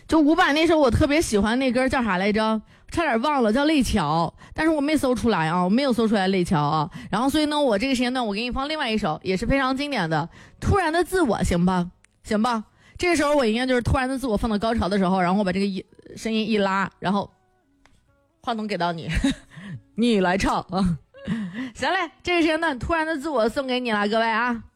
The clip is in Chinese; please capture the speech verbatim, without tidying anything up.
就伍佰那首我特别喜欢那歌叫啥来着？差点忘了，叫泪桥，但是我没搜出来啊，我没有搜出来泪桥啊。然后所以呢，我这个时间段我给你放另外一首，也是非常经典的《突然的自我》，行吧？行吧？这个时候我应该就是突然的自我放到高潮的时候，然后我把这个一声音一拉，然后话筒给到你，你来唱啊。行嘞，这个时间段突然的自我送给你了，各位啊。